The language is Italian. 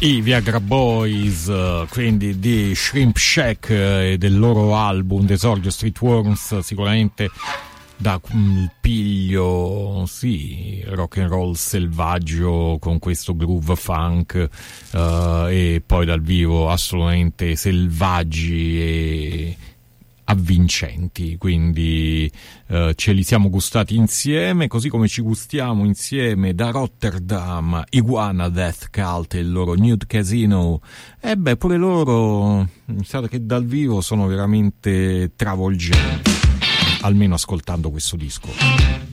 I Viagra Boys, quindi di Shrimp Shack e del loro album d'esordio Streetworms, sicuramente da il piglio, sì, rock and roll selvaggio con questo groove funk, e poi dal vivo assolutamente selvaggi e avvincenti, quindi ce li siamo gustati insieme, così come ci gustiamo insieme da Rotterdam Iguana Death Cult e il loro Nude Casino. E beh, pure loro mi sa che dal vivo sono veramente travolgenti, almeno ascoltando questo disco.